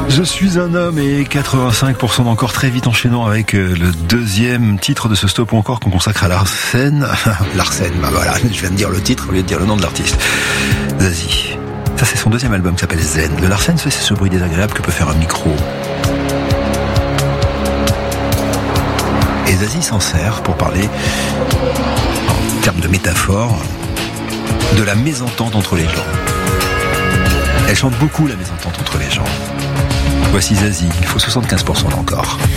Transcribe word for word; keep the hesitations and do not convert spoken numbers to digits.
Je suis un homme et quatre-vingt-cinq pour cent d'encore, très vite enchaînant avec le deuxième titre de ce Stop ou encore qu'on consacre à Larsen. Larsen, bah voilà, je viens de dire le titre au lieu de dire le nom de l'artiste. Zazie. Ça c'est son deuxième album qui s'appelle Zen. Le Larsen, c'est ce bruit désagréable que peut faire un micro. Et Zazie s'en sert pour parler, en termes de métaphore, de la mésentente entre les gens. Elle chante beaucoup la mésentente entre les gens. Voici Zazie, il faut soixante-quinze pour cent encore.